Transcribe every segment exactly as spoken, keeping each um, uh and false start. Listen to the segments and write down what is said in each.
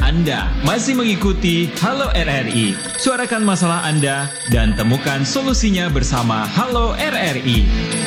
Anda masih mengikuti Halo R R I. Suarakan masalah Anda dan temukan solusinya bersama Halo R R I.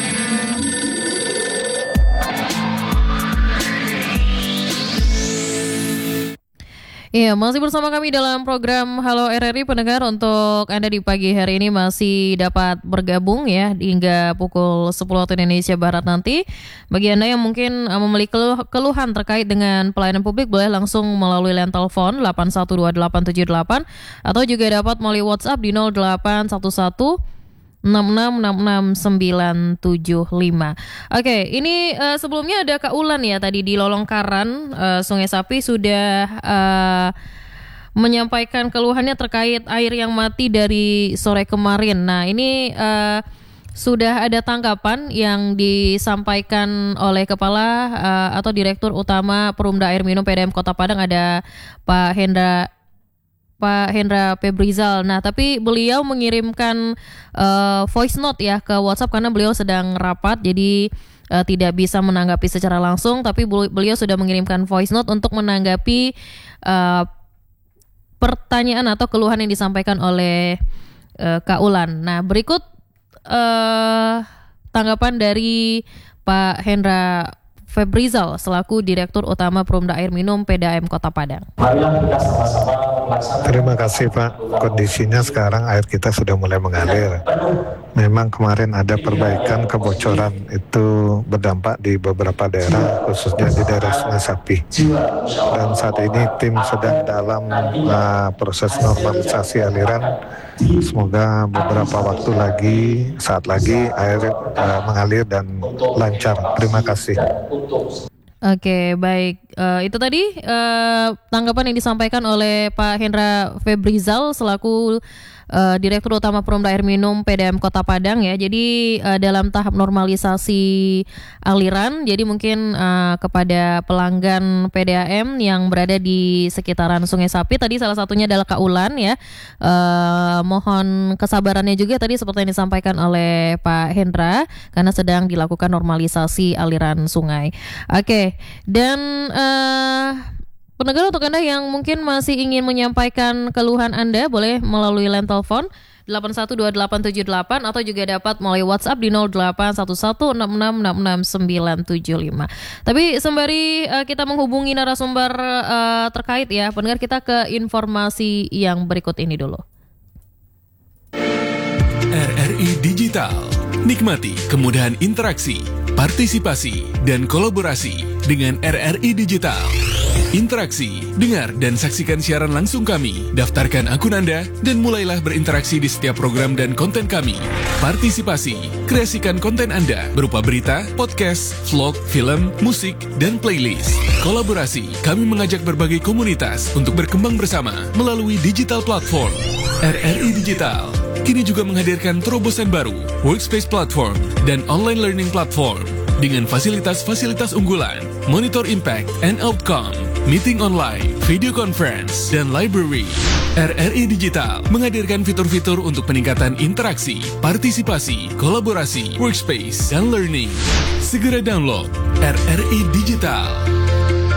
Iya, masih bersama kami dalam program Halo R R I. Pendengar, untuk Anda di pagi hari ini masih dapat bergabung ya hingga pukul sepuluh waktu Indonesia Barat nanti. Bagi Anda yang mungkin uh, memiliki keluh- keluhan terkait dengan pelayanan publik, boleh langsung melalui line telepon delapan satu dua delapan tujuh delapan atau juga dapat melalui WhatsApp di nol delapan satu satu enam enam enam enam sembilan tujuh lima. Oke, ini uh, sebelumnya ada Kak Ulan ya tadi di Lolongkaran, uh, Sungai Sapi sudah uh, menyampaikan keluhannya terkait air yang mati dari sore kemarin. Nah, ini uh, sudah ada tanggapan yang disampaikan oleh Kepala uh, atau Direktur Utama Perumda Air Minum P D A M Kota Padang, ada Pak Hendra Pak Hendra Febrizal. Nah, tapi beliau mengirimkan uh, voice note ya ke WhatsApp karena beliau sedang rapat, jadi uh, tidak bisa menanggapi secara langsung. Tapi beliau sudah mengirimkan voice note untuk menanggapi uh, pertanyaan atau keluhan yang disampaikan oleh uh, Kak Ulan. Nah, berikut uh, tanggapan dari Pak Hendra Febrizal selaku Direktur Utama Perumda Air Minum P D A M Kota Padang. Marilah kita sama-sama melaksanakan. Terima kasih Pak. Kondisinya sekarang air kita sudah mulai mengalir. Memang kemarin ada perbaikan kebocoran itu berdampak di beberapa daerah, khususnya di daerah Sungai Sapi. Dan saat ini tim sedang dalam uh, proses normalisasi aliran. Semoga beberapa waktu lagi, saat lagi air uh, mengalir dan lancar. Terima kasih. Oke, baik. Uh, itu tadi uh, tanggapan yang disampaikan oleh Pak Hendra Febrizal selaku uh, Direktur Utama Perumda Air Minum P D A M Kota Padang ya. Jadi uh, dalam tahap normalisasi aliran, jadi mungkin uh, kepada pelanggan P D A M yang berada di sekitaran Sungai Sapi, tadi salah satunya adalah Kak Ulan ya. Uh, mohon kesabarannya juga tadi seperti yang disampaikan oleh Pak Hendra karena sedang dilakukan normalisasi aliran sungai. Oke, dan uh, pendengar, untuk Anda yang mungkin masih ingin menyampaikan keluhan Anda, boleh melalui line telepon delapan satu dua delapan tujuh delapan atau juga dapat melalui WhatsApp di nol delapan satu satu enam enam enam enam sembilan tujuh lima. Tapi sembari uh, kita menghubungi narasumber uh, terkait ya, pendengar, kita ke informasi yang berikut ini dulu. R R I Digital. Nikmati kemudahan interaksi, partisipasi, dan kolaborasi dengan R R I Digital. Interaksi, dengar dan saksikan siaran langsung kami, daftarkan akun Anda, dan mulailah berinteraksi di setiap program dan konten kami. Partisipasi, kreasikan konten Anda berupa berita, podcast, vlog, film, musik, dan playlist. Kolaborasi, kami mengajak berbagai komunitas untuk berkembang bersama melalui digital platform. R R I Digital kini juga menghadirkan terobosan baru, workspace platform, dan online learning platform dengan fasilitas-fasilitas unggulan, monitor impact and outcome, meeting online, video conference, dan library. R R I Digital menghadirkan fitur-fitur untuk peningkatan interaksi, partisipasi, kolaborasi, workspace, dan learning. Segera download R R I Digital.